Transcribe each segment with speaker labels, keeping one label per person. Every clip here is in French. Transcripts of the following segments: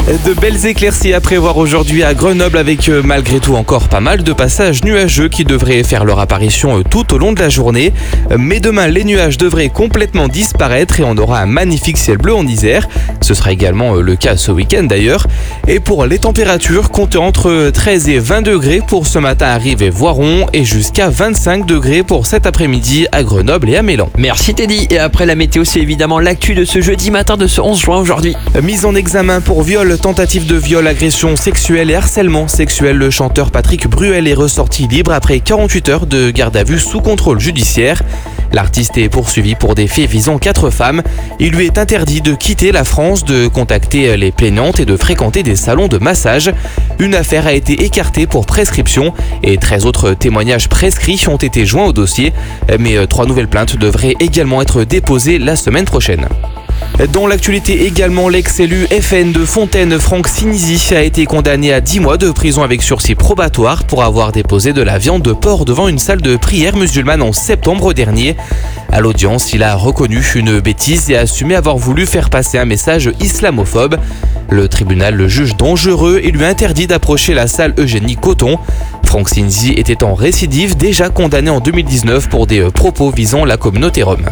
Speaker 1: De belles éclaircies à prévoir aujourd'hui à Grenoble avec malgré tout encore pas mal de passages nuageux qui devraient faire leur apparition tout au long de la journée. Mais demain, les nuages devraient complètement disparaître et on aura un magnifique ciel bleu en Isère. Ce sera également le cas ce week-end d'ailleurs. Et pour les températures, comptez entre 13 et 20 degrés pour ce matin à Rives et Voiron et jusqu'à 25 degrés pour cet après-midi à Grenoble et à Mélan.
Speaker 2: Merci Teddy. Et après la météo, c'est évidemment l'actu de ce jeudi matin de ce 11 juin aujourd'hui.
Speaker 1: Mise en examen pour viol, tentative de viol, agression sexuelle et harcèlement sexuel. Le chanteur Patrick Bruel est ressorti libre après 48 heures de garde à vue sous contrôle judiciaire. L'artiste est poursuivi pour des faits visant 4 femmes. Il lui est interdit de quitter la France, de contacter les plaignantes et de fréquenter des salons de massage. Une affaire a été écartée pour prescription et 13 autres témoignages prescrits ont été joints au dossier. Mais 3 nouvelles plaintes devraient également être déposées la semaine prochaine. Dans l'actualité également, l'ex-élu FN de Fontaine, Franck Sinisi, a été condamné à 10 mois de prison avec sursis probatoire pour avoir déposé de la viande de porc devant une salle de prière musulmane en septembre dernier. À l'audience, il a reconnu une bêtise et a assumé avoir voulu faire passer un message islamophobe. Le tribunal le juge dangereux et lui interdit d'approcher la salle Eugénie Coton. Franck Sinisi était en récidive, déjà condamné en 2019 pour des propos visant la communauté rom.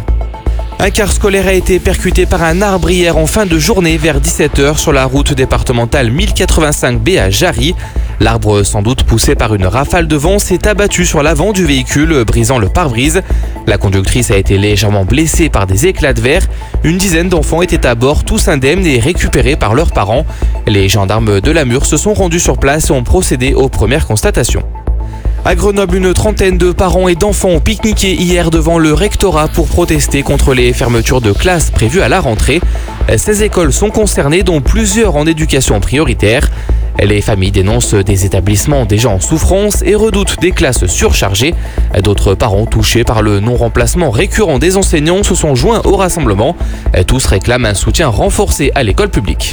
Speaker 1: Un car scolaire a été percuté par un arbre hier en fin de journée vers 17h sur la route départementale 1085B à Jarry. L'arbre, sans doute poussé par une rafale de vent, s'est abattu sur l'avant du véhicule, brisant le pare-brise. La conductrice a été légèrement blessée par des éclats de verre. Une dizaine d'enfants étaient à bord, tous indemnes et récupérés par leurs parents. Les gendarmes de Lamur se sont rendus sur place et ont procédé aux premières constatations. À Grenoble, une trentaine de parents et d'enfants ont pique-niqué hier devant le rectorat pour protester contre les fermetures de classes prévues à la rentrée. 16 écoles sont concernées, dont plusieurs en éducation prioritaire. Les familles dénoncent des établissements déjà en souffrance et redoutent des classes surchargées. D'autres parents touchés par le non-remplacement récurrent des enseignants se sont joints au rassemblement. Tous réclament un soutien renforcé à l'école publique.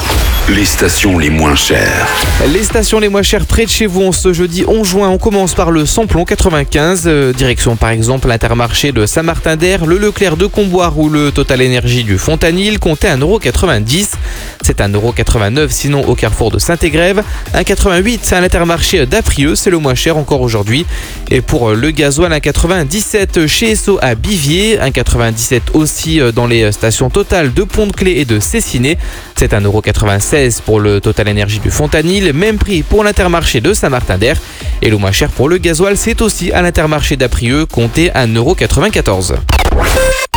Speaker 3: Les stations les moins chères.
Speaker 1: Les stations les moins chères près de chez vous en ce jeudi 11 juin. On commence par le Samplon 95, direction par exemple l'Intermarché de Saint-Martin-d'Air, le Leclerc de Comboire ou le Total Énergie du Fontanil, comptez 1,90 €. C'est 1,89 € sinon au Carrefour de Saint-Égrève. 1,88 € à l'Intermarché d'Aprieux, c'est le moins cher encore aujourd'hui. Et pour le gasoil, 1,97 € chez Esso à Bivier, 1,97 € aussi dans les stations Total de Pont-de-Clé et de Cessiné. C'est 1,96 € pour le Total Énergie du Fontanil, même prix pour l'Intermarché de Saint-Martin-d'Air. Et le moins cher pour le gasoil, c'est aussi à l'Intermarché d'Aprieux, comptez 1,94 €.